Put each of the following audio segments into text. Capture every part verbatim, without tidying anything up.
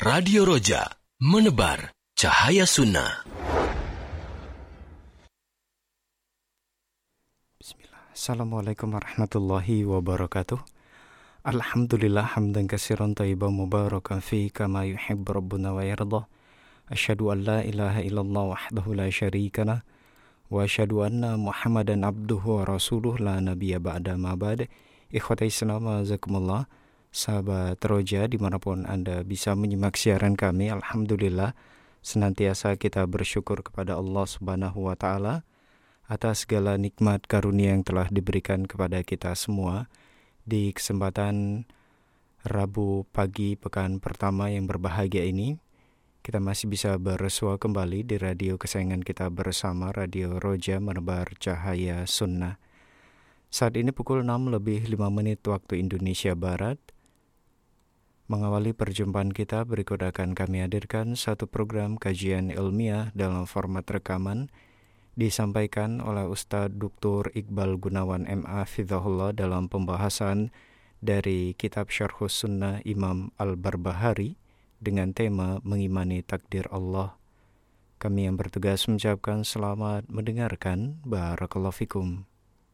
Radio Roja, menebar cahaya sunnah. Bismillah. Assalamualaikum warahmatullahi wabarakatuh. Alhamdulillah hamdan katsiran thayyiban mubarakan fi kama yuhibbu rabbuna wa yarda. Asyhadu an la ilaha illallah wahdahu la syarika lah wa asyhadu anna Muhammadan abduhu wa rasuluh la nabiyya ba'da ma ba'd. Ikhwatai Islam azakumullah. Sahabat Roja dimanapun Anda bisa menyimak siaran kami, alhamdulillah senantiasa kita bersyukur kepada Allah Subhanahu wa taala atas segala nikmat karunia yang telah diberikan kepada kita semua di kesempatan Rabu pagi pekan pertama yang berbahagia ini. Kita masih bisa bersua kembali di radio kesayangan kita bersama, Radio Roja menebar cahaya sunnah. Saat ini pukul enam lebih lima menit waktu Indonesia Barat. Mengawali perjumpaan kita, berikut akan kami hadirkan satu program kajian ilmiah dalam format rekaman disampaikan oleh Ustadz Doktor Iqbal Gunawan M A Fidhahullah dalam pembahasan dari kitab Syarhus Sunnah Imam Al-Barbahari dengan tema Mengimani Takdir Allah. Kami yang bertugas mengucapkan selamat mendengarkan. Barakallahu fikum.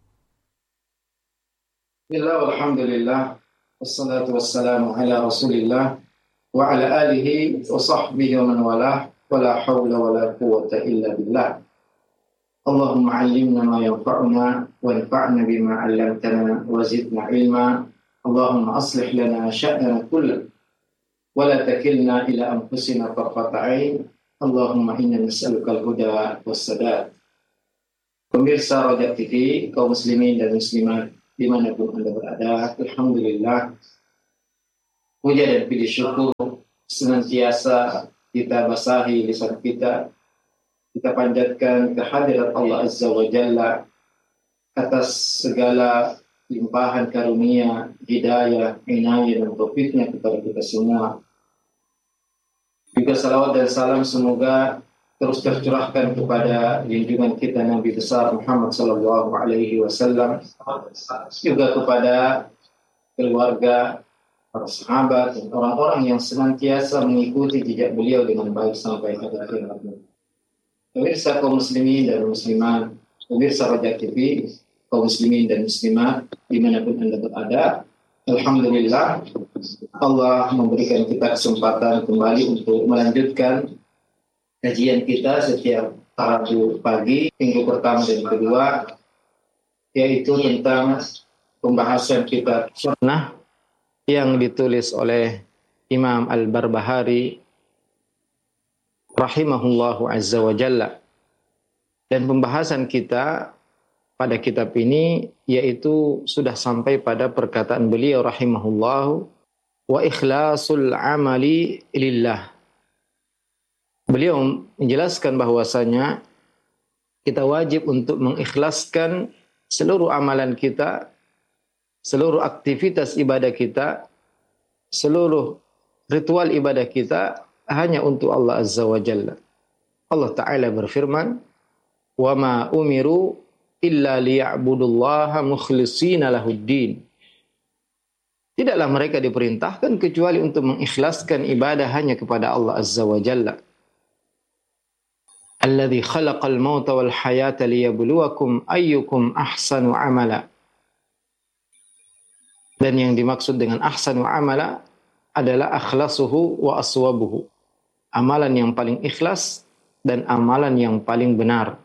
Bismillah, alhamdulillah, wassalatu wassalamu ala rasulillah wa ala alihi wa sahbihi wa man walah, wa la hawla wa la quwwata illa billah. Allahumma allimna ma yanfa'una wa anfa'na bima 'allamtana wa zidna ilma. Allahumma aslih lana sya'nana kullahu wa la takilna ila anfusina tarfata 'ain. Allahumma inna nas'aluka al-huda was-sadad. Pemirsa Roja T V, kaum muslimin dan muslimat dimanapun Anda berada, alhamdulillah, puja dan puji syukur senantiasa kita basahi lisan kita, kita panjatkan kehadirat Allah Azza wa Jalla atas segala limpahan karunia, hidayah, inayah dan taufiknya kepada kita semua. Juga salawat dan salam semoga terus tercurahkan kepada junjungan kita Nabi besar Muhammad sallallahu alaihi wasallam, juga kepada keluarga, para sahabat dan orang-orang yang senantiasa mengikuti jejak beliau dengan baik sampai pada akhir hayat. Pemirsa kaum muslimin dan muslimat, pemirsa Roja T V, kaum muslimin dan muslimat dimanapun Anda berada, alhamdulillah Allah memberikan kita kesempatan kembali untuk melanjutkan kajian kita setiap Rabu pagi, minggu pertama dan kedua, yaitu tentang pembahasan kitab sunnah yang ditulis oleh Imam Al-Barbahari rahimahullahu azza wa jalla. Dan pembahasan kita pada kitab ini yaitu sudah sampai pada perkataan beliau rahimahullahu wa ikhlasul amali lillah. Beliau menjelaskan bahwasanya kita wajib untuk mengikhlaskan seluruh amalan kita, seluruh aktivitas ibadah kita, seluruh ritual ibadah kita hanya untuk Allah Azza wa Jalla. Allah Ta'ala berfirman, "Wa ma umiru illa liya'budullaha mukhlishina lahuddin." Tidaklah mereka diperintahkan kecuali untuk mengikhlaskan ibadah hanya kepada Allah Azza wa Jalla. Alladzi khalaqal mauta wal hayata liyabluwakum ayyukum ahsanu amala. Dan yang dimaksud dengan ahsanu amala adalah akhlasuhu wa aswabuhu. Amalan yang paling ikhlas dan amalan yang paling benar.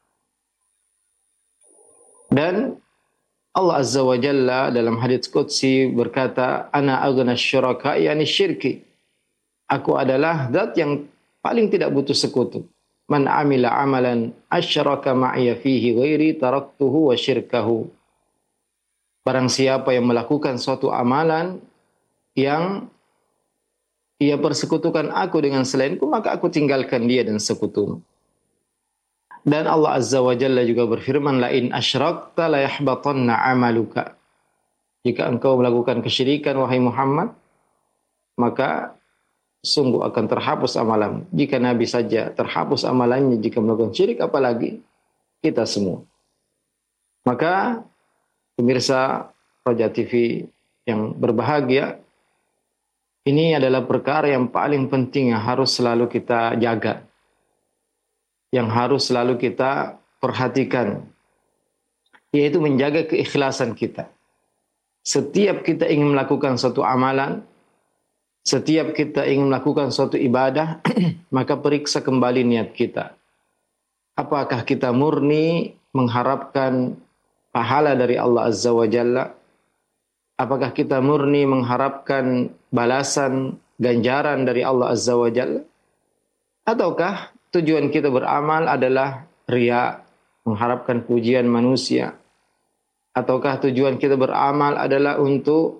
Dan Allah Azza wa Jalla dalam hadits qudsi berkata, "Ana aghna syuraka yani syirki." Aku adalah zat yang paling tidak butuh sekutu. Man amila amalan asyraka ma'iya fihi ghairi taraktuhu wa syirkahu. Barang siapa yang melakukan suatu amalan yang ia persekutukan aku dengan selainku, maka aku tinggalkan dia dan sekutu. Dan Allah Azza wa Jalla juga berfirman, la in asyrakta la yahbatanna amaluka. Jika engkau melakukan kesyirikan wahai Muhammad, maka sungguh akan terhapus amalan. Jika Nabi saja terhapus amalannya jika melakukan syirik, apalagi kita semua. Maka pemirsa Roja T V yang berbahagia, Ini adalah perkara yang paling penting yang harus selalu kita jaga. Yang harus selalu kita perhatikan. Yaitu menjaga keikhlasan kita. Setiap kita ingin melakukan suatu amalan, setiap kita ingin melakukan suatu ibadah, maka periksa kembali niat kita. Apakah kita murni mengharapkan pahala dari Allah Azza wa Jalla? Apakah kita murni mengharapkan balasan, ganjaran dari Allah Azza wa Jalla? Ataukah tujuan kita beramal adalah riya, mengharapkan pujian manusia? Ataukah tujuan kita beramal adalah untuk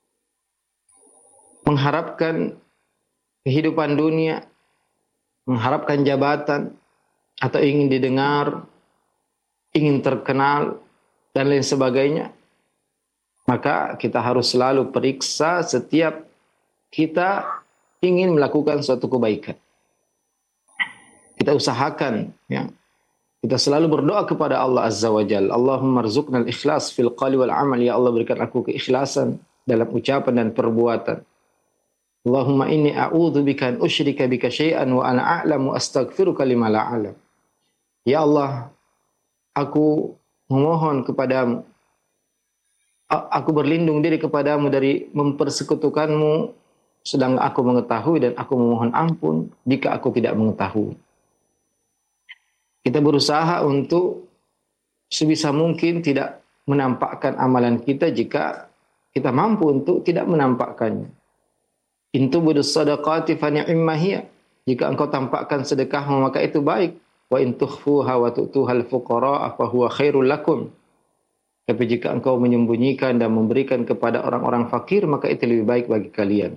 mengharapkan kehidupan dunia, mengharapkan jabatan, atau ingin didengar, ingin terkenal, dan lain sebagainya? Maka kita harus selalu periksa setiap kita ingin melakukan suatu kebaikan. Kita usahakan, ya. Kita selalu berdoa kepada Allah Azza wa Jalla. Allahumma rzuqnal ikhlas fil qali wal amal. Ya Allah, berikan aku keikhlasan dalam ucapan dan perbuatan. Allahumma inni a'udzubika an usyrika bika syai'an wa ana a'lamu astaghfiruka lima la a'lam. Ya Allah, aku memohon kepadamu, aku berlindung diri kepadamu dari mempersekutukanmu sedang aku mengetahui, dan aku memohon ampun jika aku tidak mengetahui. Kita berusaha untuk sebisa mungkin tidak menampakkan amalan kita jika kita mampu untuk tidak menampakkannya. In tubudus sadaqati fa ni'ma hiya. Jika engkau tampakkan sedekah, maka itu baik. Wa in tukhfuha wa tu'tuhal fuqara fa huwa khairul lakum. Tapi jika engkau menyembunyikan dan memberikan kepada orang-orang fakir, maka itu lebih baik bagi kalian.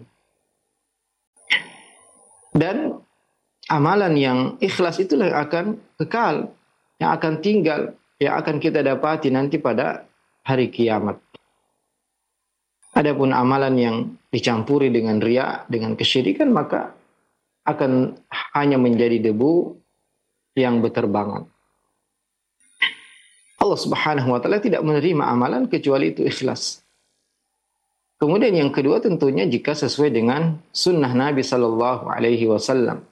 Dan amalan yang ikhlas itulah yang akan kekal, yang akan tinggal, yang akan kita dapati nanti pada hari kiamat. Adapun amalan yang dicampuri dengan riya, dengan kesyirikan, maka akan hanya menjadi debu yang berterbangan. Allah Subhanahu wa taala tidak menerima amalan kecuali itu ikhlas. Kemudian yang kedua tentunya jika sesuai dengan sunnah Nabi sallallahu alaihi wasallam.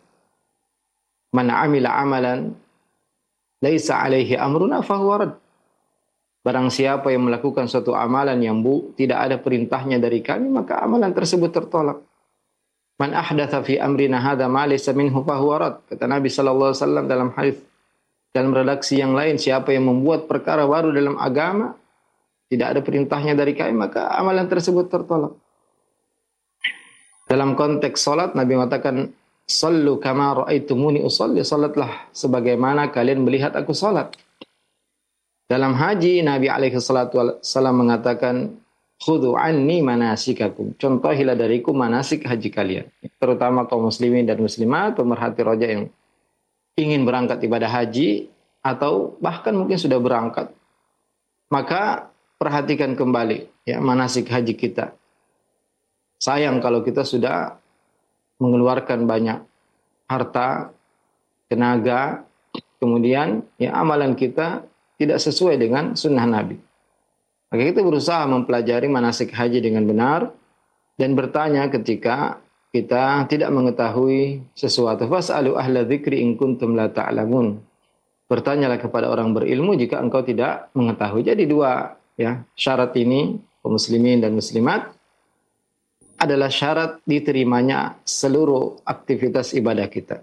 Man amila amalan laisa alaihi amruna fahuwa rad. Barang siapa yang melakukan suatu amalan yang bu, tidak ada perintahnya dari kami, maka amalan tersebut tertolak. Man ahdatsa fi amrina hadza ma laysa minhu fahuwa rad. Kata Nabi sallallahu alaihi wasallam dalam hadis, dalam redaksi yang lain, siapa yang membuat perkara baru dalam agama, tidak ada perintahnya dari kami, maka amalan tersebut tertolak. Dalam konteks salat, Nabi mengatakan, sallu kama ra'aitumuni usalli, salatlah sebagaimana kalian melihat aku salat. Dalam haji, Nabi alaihi salatu wasallam mengatakan, khudhu anni manasikakum, contohilah dariku manasik haji kalian. Terutama kaum muslimin dan muslimat, pemerhati roja yang ingin berangkat ibadah haji, atau bahkan mungkin sudah berangkat, maka perhatikan kembali ya manasik haji kita. Sayang kalau kita sudah mengeluarkan banyak harta, tenaga, kemudian ya amalan kita tidak sesuai dengan sunnah Nabi. Maka kita berusaha mempelajari manasik haji dengan benar dan bertanya ketika kita tidak mengetahui sesuatu. Fas'alu ahla dzikri in kuntum la ta'lamun. Bertanyalah kepada orang berilmu jika engkau tidak mengetahui. Jadi dua ya syarat ini, kaum muslimin dan muslimat, adalah syarat diterimanya seluruh aktivitas ibadah kita.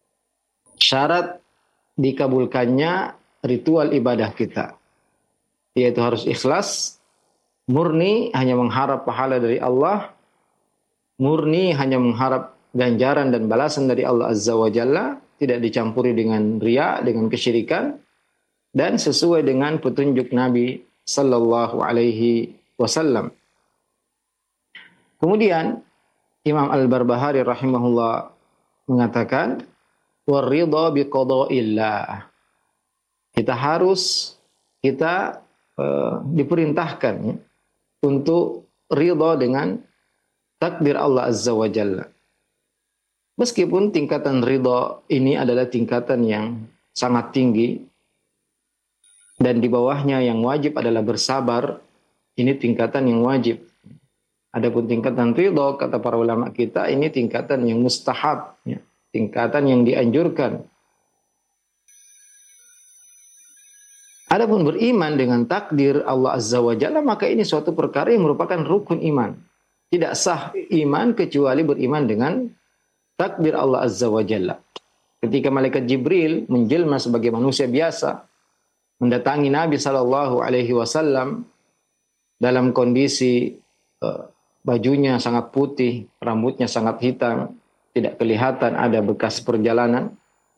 Syarat dikabulkannya ritual ibadah kita, yaitu harus ikhlas, murni hanya mengharap pahala dari Allah, murni hanya mengharap ganjaran dan balasan dari Allah Azza wa Jalla, tidak dicampuri dengan riya, dengan kesyirikan, dan sesuai dengan petunjuk Nabi sallallahu alaihi wasallam. Kemudian Imam Al-Barbahari rahimahullah mengatakan, waridha biqada'illah. Kita harus kita uh, diperintahkan ya, untuk ridha dengan takdir Allah Azza wa Jalla. Meskipun tingkatan ridha ini adalah tingkatan yang sangat tinggi, dan di bawahnya yang wajib adalah bersabar, ini tingkatan yang wajib. Adapun tingkatan ridha, kata para ulama kita, ini tingkatan yang mustahab, ya. Tingkatan yang dianjurkan. Adapun beriman dengan takdir Allah Azza wa Jalla, maka ini suatu perkara yang merupakan rukun iman. Tidak sah iman kecuali beriman dengan takdir Allah Azza wa Jalla. Ketika malaikat Jibril menjelma sebagai manusia biasa, mendatangi Nabi Shallallahu Alaihi Wasallam dalam kondisi uh, bajunya sangat putih, rambutnya sangat hitam, tidak kelihatan ada bekas perjalanan.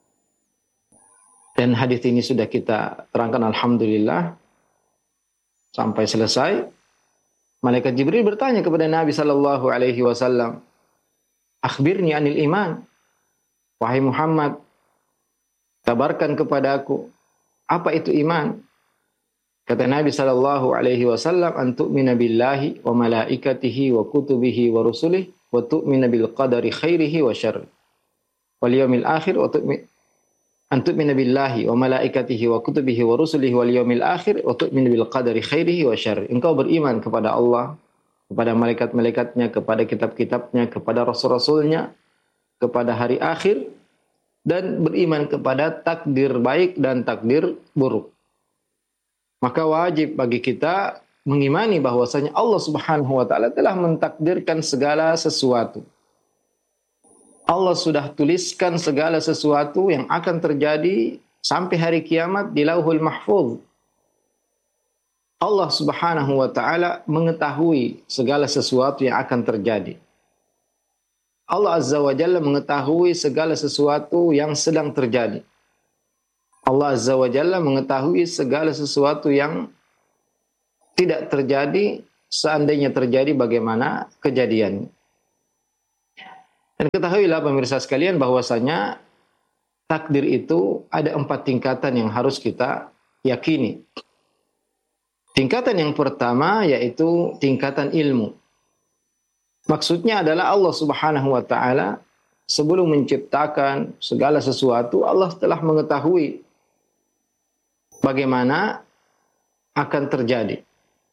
Dan hadis ini sudah kita terangkan, alhamdulillah, sampai selesai. Malaikat Jibril bertanya kepada Nabi Shallallahu Alaihi Wasallam, "Akhbirni anil iman, wahai Muhammad, kabarkan kepadaku apa itu iman." Kata Nabi Shallallahu Alaihi Wasallam, "An tu'mina billahi wa malaikatihi wa kutubihi wa rusulih wa tu'mina bil qadari khairihi wa syarri wal yawmil akhir wa tu'mina an tu'mina billahi wa malaikatihi wa kutubihi wa rusulihi wal yawmil akhir wa tu'mina bil qadari khairihi wa syarri." Engkau beriman kepada Allah, kepada malaikat-malaikatnya, kepada kitab-kitabnya, kepada rasul-rasulnya, kepada hari akhir, dan beriman kepada takdir baik dan takdir buruk. Maka wajib bagi kita mengimani bahwasanya Allah Subhanahu wa taala telah mentakdirkan segala sesuatu. Allah sudah tuliskan segala sesuatu yang akan terjadi sampai hari kiamat di Lauhul Mahfuz. Allah Subhanahu wa taala mengetahui segala sesuatu yang akan terjadi. Allah Azza wa Jalla mengetahui segala sesuatu yang sedang terjadi. Allah Azza wa Jalla mengetahui segala sesuatu yang tidak terjadi, seandainya terjadi bagaimana kejadiannya. Dan ketahuilah pemirsa sekalian bahwasanya takdir itu ada empat tingkatan yang harus kita yakini. Tingkatan yang pertama yaitu tingkatan ilmu. Maksudnya adalah Allah Subhanahu wa taala sebelum menciptakan segala sesuatu, Allah telah mengetahui bagaimana akan terjadi.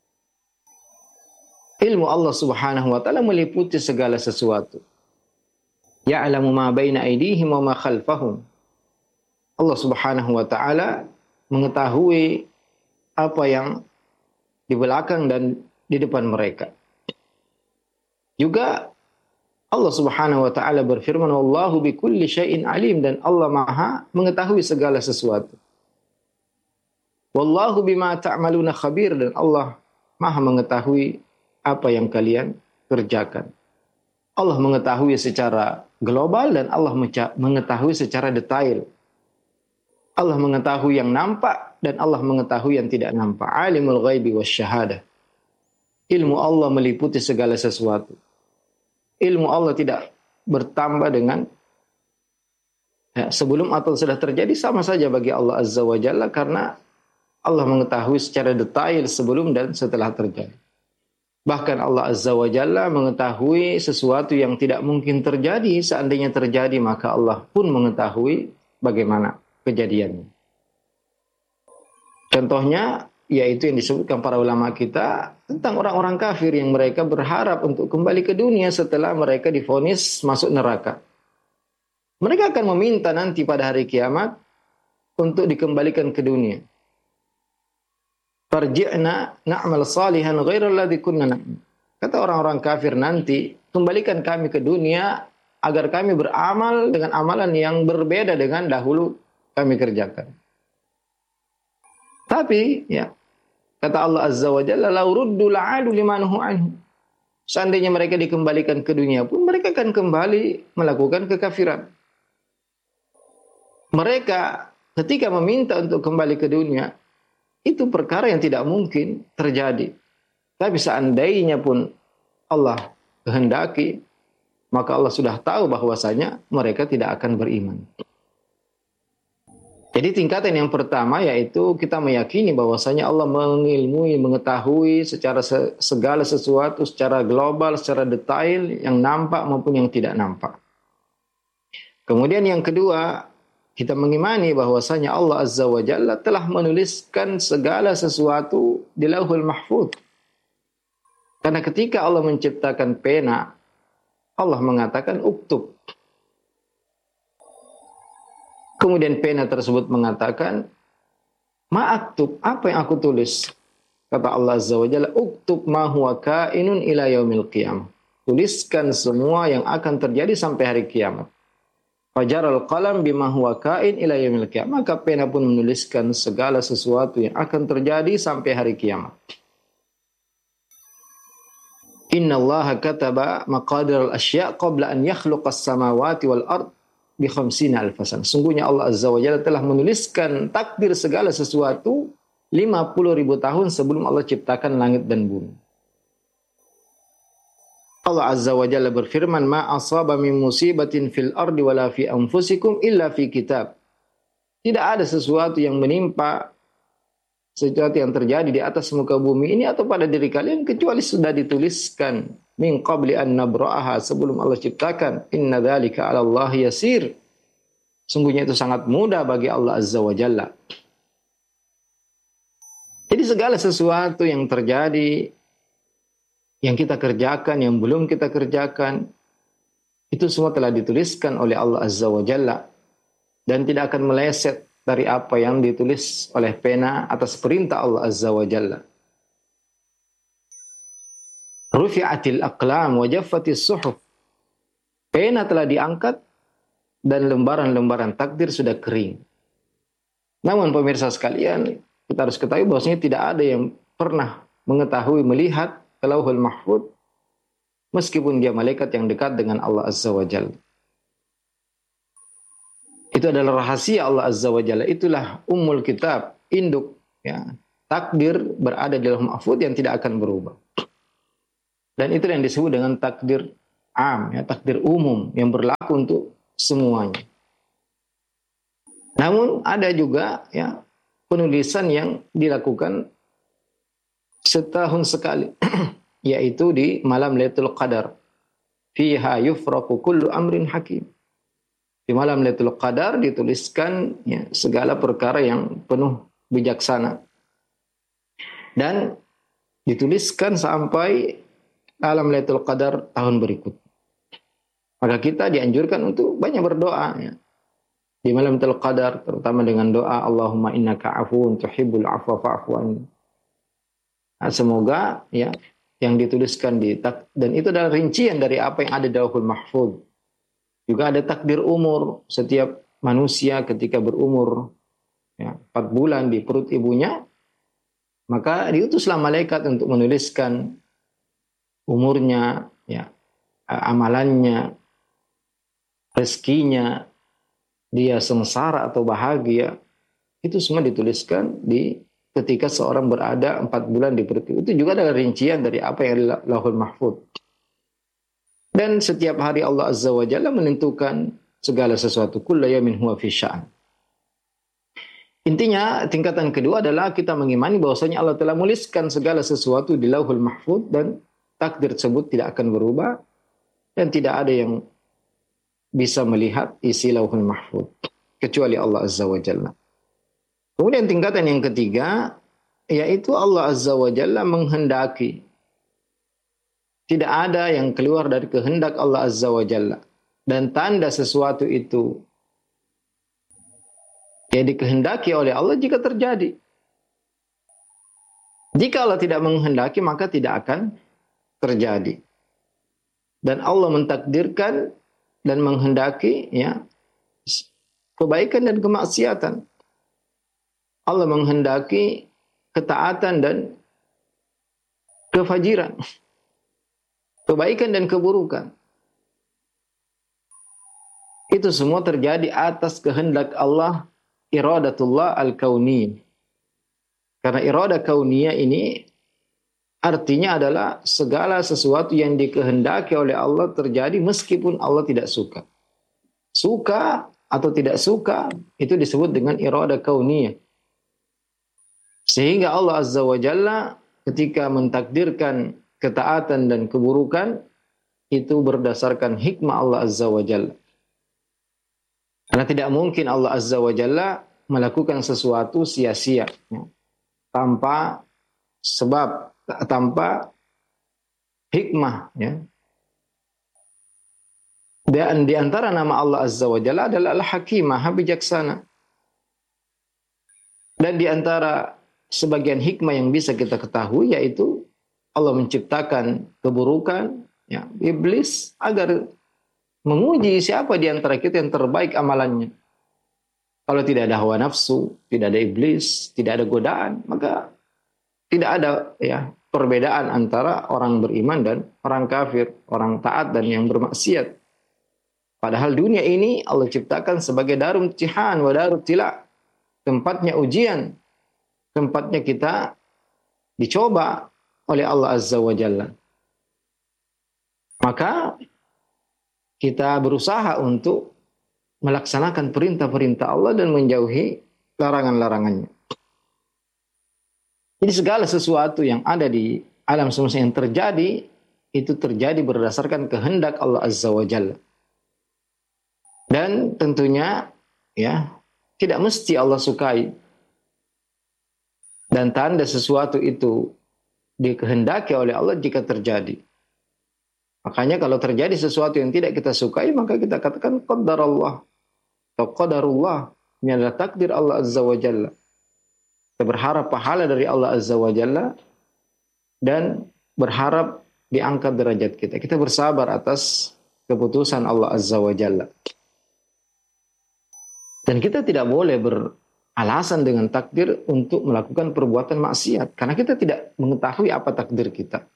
Ilmu Allah Subhanahu wa taala meliputi segala sesuatu. Ya'lamu ma baina aydihim wa ma khalfahum. Allah Subhanahu wa taala mengetahui apa yang di belakang dan di depan mereka. Juga Allah Subhanahu wa taala berfirman, "Wallahu bikulli syai'in alim," dan Allah Maha mengetahui segala sesuatu. Wallahu bima ta'maluna khabir, dan Allah Maha mengetahui apa yang kalian kerjakan. Allah mengetahui secara global dan Allah mengetahui secara detail. Allah mengetahui yang nampak dan Allah mengetahui yang tidak nampak. Alimul ghaibi wasyahadah. Ilmu Allah meliputi segala sesuatu. Ilmu Allah tidak bertambah dengan ya, sebelum atau sudah terjadi, sama saja bagi Allah Azza wa Jalla, karena Allah mengetahui secara detail sebelum dan setelah terjadi. Bahkan Allah Azza wa Jalla mengetahui sesuatu yang tidak mungkin terjadi. Seandainya terjadi, maka Allah pun mengetahui bagaimana kejadiannya. Contohnya, yaitu yang disebutkan para ulama kita tentang orang-orang kafir yang mereka berharap untuk kembali ke dunia setelah mereka divonis masuk neraka. Mereka akan meminta nanti pada hari kiamat untuk dikembalikan ke dunia. Farji'na na'mal salihan ghairal ladzi kunna na'mal. Kata orang-orang kafir nanti, kembalikan kami ke dunia agar kami beramal dengan amalan yang berbeda dengan dahulu kami kerjakan. Tapi ya, kata Allah Azza wa Jalla, "Lau ruddu la'adu limanhu anhu." Seandainya mereka dikembalikan ke dunia pun, mereka akan kembali melakukan kekafiran. Mereka ketika meminta untuk kembali ke dunia, itu perkara yang tidak mungkin terjadi. Tapi seandainya pun Allah kehendaki, maka Allah sudah tahu bahwasanya mereka tidak akan beriman. Jadi tingkatan yang pertama yaitu kita meyakini bahwasanya Allah mengilmui, mengetahui secara segala sesuatu, secara global, secara detail, yang nampak maupun yang tidak nampak. Kemudian yang kedua, kita mengimani bahwasanya Allah Azza wa Jalla telah menuliskan segala sesuatu di Lauhul Mahfuz. Karena ketika Allah menciptakan pena, Allah mengatakan uktub. Kemudian pena tersebut mengatakan, ma'aktub, apa yang aku tulis? Kata Allah Azza wa Jalla, uktub ma huwa kainun ila yaumil qiyamah. Tuliskan semua yang akan terjadi sampai hari kiamat. Fajaral qalam bima huwa kain ila yaumil qiyamah. Maka pena pun menuliskan segala sesuatu yang akan terjadi sampai hari kiamat. Inna Allah kataba maqadir al-asya' qabla an yakhluqa as-samawati wal ard bi khamsina alfasan. Sungguhnya Allah Azza wa Jalla telah menuliskan takdir segala sesuatu lima puluh ribu tahun sebelum Allah ciptakan langit dan bumi. Allah Azza wa Jalla berfirman, ma asaba min musibatin fil ardi wala fi anfusikum illa fi kitab. Tidak ada sesuatu yang menimpa, sesuatu yang terjadi di atas muka bumi ini atau pada diri kalian kecuali sudah dituliskan min qabli an nabra'aha, sebelum Allah ciptakan. Inna dzalika 'ala Allah yasir. Sungguhnya itu sangat mudah bagi Allah Azza wa Jalla. Jadi segala sesuatu yang terjadi, yang kita kerjakan, yang belum kita kerjakan, itu semua telah dituliskan oleh Allah Azza wa Jalla dan tidak akan meleset dari apa yang ditulis oleh pena atas perintah Allah Azza wa Jalla. Rufi'atil aqlam wa jaffatis suhuf. Pena telah diangkat dan lembaran-lembaran takdir sudah kering. Namun pemirsa sekalian, kita harus ketahui bahwasanya tidak ada yang pernah mengetahui, melihat ke Lauhul Mahfuz meskipun dia malaikat yang dekat dengan Allah Azza wa Jalla. Itu adalah rahasia Allah Azza wa Jalla. Itulah ummul kitab, induk, ya. Takdir berada di Lauhul Mahfuz yang tidak akan berubah. Dan itu yang disebut dengan takdir am, ya, takdir umum yang berlaku untuk semuanya. Namun ada juga, ya, penulisan yang dilakukan setahun sekali, yaitu di malam Lailatul Qadar. Fiha yufraqu kullu amrin hakim. Di malam Lailatul Qadar dituliskan, ya, segala perkara yang penuh bijaksana. Dan dituliskan sampai alam Lailatul Qadar tahun berikut. Maka kita dianjurkan untuk banyak berdoa, ya, di malam Lailatul Qadar, terutama dengan doa Allahumma innaka afuwun tuhibbul afwa fa'fu anni. Nah, semoga, ya, yang dituliskan di dan itu adalah rincian dari apa yang ada di Lauhul Mahfuz. Juga ada takdir umur. Setiap manusia ketika berumur, ya, empat bulan di perut ibunya, maka diutuslah malaikat untuk menuliskan umurnya, ya, amalannya, rezekinya, dia sengsara atau bahagia. Itu semua dituliskan di ketika seorang berada empat bulan di perut ibu. Itu juga adalah rincian dari apa yang ada di Lauhul Mahfuz. Dan setiap hari Allah Azza wa Jalla menentukan segala sesuatu. Kullu yaumin huwa fi sya'an. Intinya, tingkatan kedua adalah kita mengimani bahwasanya Allah telah menuliskan segala sesuatu di Lauhul Mahfuz dan takdir tersebut tidak akan berubah dan tidak ada yang bisa melihat isi Lauhul Mahfuz kecuali Allah Azza wa Jalla. Kemudian tingkatan yang ketiga, yaitu Allah Azza wa Jalla menghendaki. Tidak ada yang keluar dari kehendak Allah Azza wa Jalla. Dan tanda sesuatu itu yang dikehendaki oleh Allah jika terjadi. Jika Allah tidak menghendaki, maka tidak akan terjadi. Dan Allah mentakdirkan dan menghendaki, ya, kebaikan dan kemaksiatan. Allah menghendaki ketaatan dan kefajiran. Kebaikan dan keburukan. Itu semua terjadi atas kehendak Allah, iradatullah al-kauniyah. Karena iradah kauniyah ini artinya adalah segala sesuatu yang dikehendaki oleh Allah terjadi meskipun Allah tidak suka. Suka atau tidak suka, itu disebut dengan iradah kauniyah. Sehingga Allah Azza wa Jalla ketika mentakdirkan ketaatan dan keburukan, itu berdasarkan hikmah Allah Azza wa Jalla. Karena tidak mungkin Allah Azza wa Jalla melakukan sesuatu sia-sia, ya, tanpa sebab, tanpa hikmah, ya. Dan di antara nama Allah Azza wa Jalla adalah Al-Hakim, Maha Bijaksana. Dan di antara sebagian hikmah yang bisa kita ketahui yaitu Allah menciptakan keburukan, ya, iblis agar menguji siapa di antara kita yang terbaik amalannya. Kalau tidak ada hawa nafsu, tidak ada iblis, tidak ada godaan, maka tidak ada, ya, perbedaan antara orang beriman dan orang kafir, orang taat dan yang bermaksiat. Padahal dunia ini Allah ciptakan sebagai darum imtihan wa darut tila, tempatnya ujian, tempatnya kita dicoba oleh Allah Azza wa Jalla. Maka kita berusaha untuk melaksanakan perintah-perintah Allah dan menjauhi larangan-larangannya. Jadi segala sesuatu yang ada di alam semesta yang terjadi, itu terjadi berdasarkan kehendak Allah Azza wa Jalla. Dan tentunya, ya, tidak mesti Allah sukai. Dan tanda sesuatu itu dikehendaki oleh Allah jika terjadi. Makanya kalau terjadi sesuatu yang tidak kita sukai, maka kita katakan qadarullah atau qadarullah. Ini adalah takdir Allah Azza wa Jalla. Kita berharap pahala dari Allah Azza wa Jalla dan berharap diangkat derajat kita. Kita bersabar atas keputusan Allah Azza wa Jalla. Dan kita tidak boleh beralasan dengan takdir untuk melakukan perbuatan maksiat. Karena kita tidak mengetahui apa takdir kita.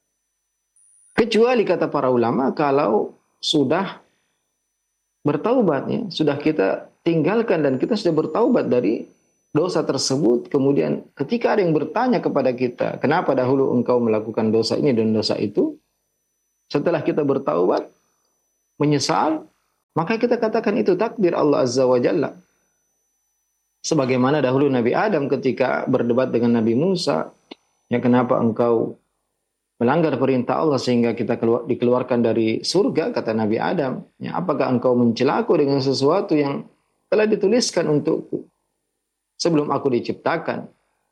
Kecuali kata para ulama kalau sudah bertaubat, ya, sudah kita tinggalkan dan kita sudah bertaubat dari dosa tersebut. Kemudian ketika ada yang bertanya kepada kita, kenapa dahulu engkau melakukan dosa ini dan dosa itu? Setelah kita bertaubat, menyesal, maka kita katakan itu takdir Allah Azza wa Jalla. Sebagaimana dahulu Nabi Adam ketika berdebat dengan Nabi Musa, ya, kenapa engkau melanggar perintah Allah sehingga kita keluar, dikeluarkan dari surga, kata Nabi Adam, ya, apakah engkau mencelaku dengan sesuatu yang telah dituliskan untukku sebelum aku diciptakan?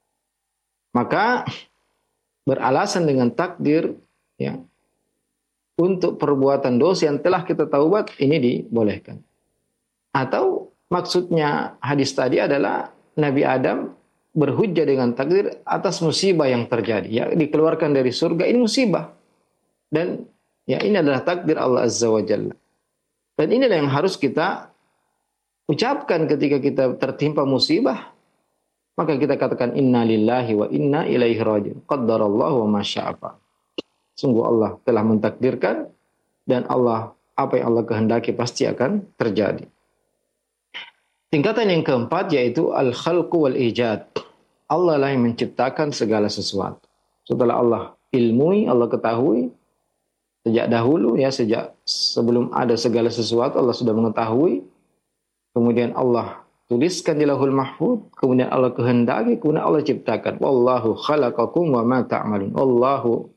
Maka beralasan dengan takdir, ya, untuk perbuatan dosa yang telah kita taubat, ini dibolehkan. Atau maksudnya hadis tadi adalah Nabi Adam berhujjah dengan takdir atas musibah yang terjadi. Ya, dikeluarkan dari surga, ini musibah. Dan, ya, ini adalah takdir Allah Azza wa Jalla. Dan inilah yang harus kita ucapkan ketika kita tertimpa musibah. Maka kita katakan inna lillahi wa inna ilaihi raji'un. Qaddarallahu wa ma syaa fa'al. Sungguh Allah telah mentakdirkan dan Allah, apa yang Allah kehendaki pasti akan terjadi. Tingkatan yang keempat yaitu al-khalqu wal ijad. Allah lah yang menciptakan segala sesuatu. Setelah Allah ilmui, Allah ketahui sejak dahulu, ya, sejak sebelum ada segala sesuatu Allah sudah mengetahui. Kemudian Allah tuliskan di Lauhul Mahfuz, kemudian Allah kehendaki, kemudian Allah ciptakan. Wallahu khalaqakum wa ma ta'malun. Wallahu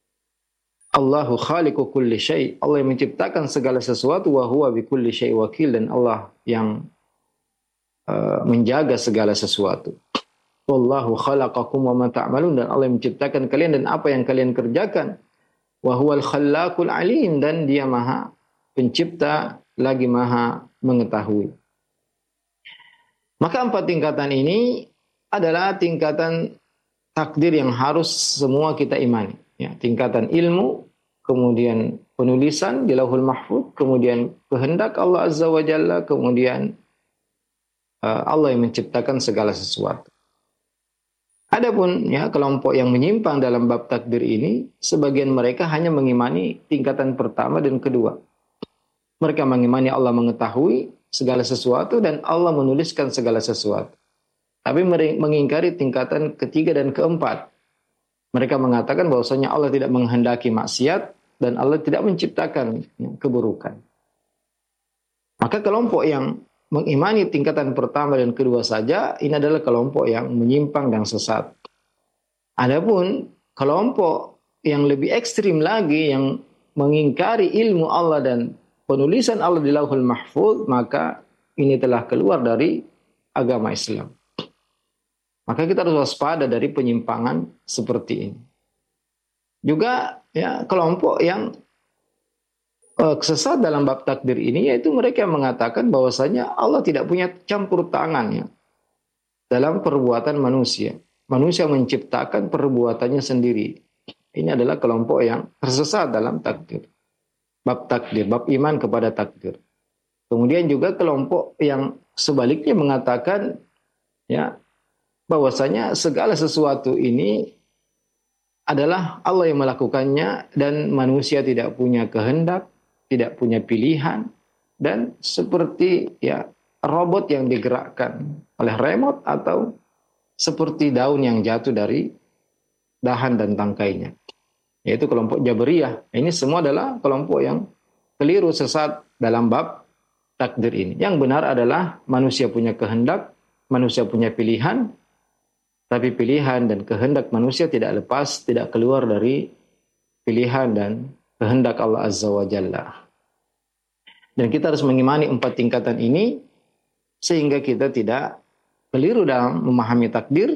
Allahu khaliqu kulli syai'. Allah yang menciptakan segala sesuatu, wa huwa bi kulli syai' wakil, dan Allah yang uh, menjaga segala sesuatu. Wallahu khalaqakum wa ma ta'malun, dan Allah yang menciptakan kalian dan apa yang kalian kerjakan. Wa huwal khallaqul alim, dan Dia Maha Pencipta lagi Maha Mengetahui. Maka empat tingkatan ini adalah tingkatan takdir yang harus semua kita imani. Ya, tingkatan ilmu, kemudian penulisan di Lauhul Mahfuz, kemudian kehendak Allah Azza wa Jalla, kemudian uh, Allah yang menciptakan segala sesuatu. Adapun, ya, kelompok yang menyimpang dalam bab takdir ini, sebagian mereka hanya mengimani tingkatan pertama dan kedua. Mereka mengimani Allah mengetahui segala sesuatu dan Allah menuliskan segala sesuatu. Tapi mengingkari tingkatan ketiga dan keempat. Mereka mengatakan bahwasanya Allah tidak menghendaki maksiat dan Allah tidak menciptakan, ya, keburukan. Maka kelompok yang mengimani tingkatan pertama dan kedua saja, ini adalah kelompok yang menyimpang dan sesat. Adapun kelompok yang lebih ekstrim lagi, yang mengingkari ilmu Allah dan penulisan Allah di Lauhul Mahfuz, maka ini telah keluar dari agama Islam. Maka kita harus waspada dari penyimpangan seperti ini. Juga ya kelompok yang uh, sesat dalam bab takdir ini, yaitu mereka yang mengatakan bahwasanya Allah tidak punya campur tangan ya dalam perbuatan manusia. Manusia menciptakan perbuatannya sendiri. Ini adalah kelompok yang tersesat dalam takdir. Bab takdir, bab iman kepada takdir. Kemudian juga kelompok yang sebaliknya mengatakan ya bahwasanya segala sesuatu ini adalah Allah yang melakukannya dan manusia tidak punya kehendak, tidak punya pilihan, dan seperti ya robot yang digerakkan oleh remote atau seperti daun yang jatuh dari dahan dan tangkainya. Yaitu kelompok Jabariyah. Ini semua adalah kelompok yang keliru, sesat dalam bab takdir ini. Yang benar adalah manusia punya kehendak, manusia punya pilihan, tapi pilihan dan kehendak manusia tidak lepas, tidak keluar dari pilihan dan kehendak Allah Azza wa Jalla. Dan kita harus mengimani empat tingkatan ini sehingga kita tidak keliru dalam memahami takdir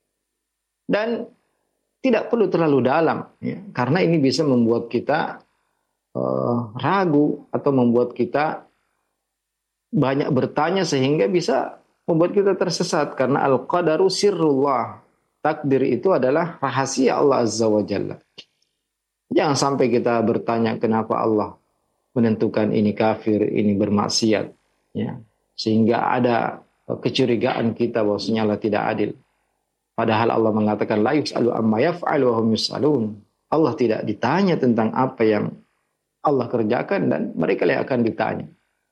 dan tidak perlu terlalu dalam, ya, karena ini bisa membuat kita uh, ragu atau membuat kita banyak bertanya sehingga bisa membuat kita tersesat. Karena al-qadaru sirrullah, takdir itu adalah rahasia Allah Azza wa Jalla. Jangan sampai kita bertanya kenapa Allah menentukan ini kafir, ini bermaksiat, ya, sehingga ada kecurigaan kita bahwasanya Allah tidak adil. Padahal Allah mengatakan la yus'alu amma yaf'alu wa hum yus'alun. Allah tidak ditanya tentang apa yang Allah kerjakan dan mereka yang akan ditanya.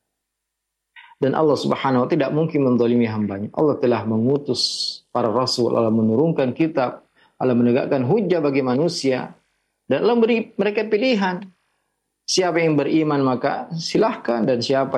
Dan Allah Subhanahu wa taala tidak mungkin menzalimi hambanya. Allah telah mengutus para rasul, Allah menurunkan kitab, Allah menegakkan hujjah bagi manusia dan Allah beri mereka pilihan. Siapa yang beriman maka silahkan, dan siapa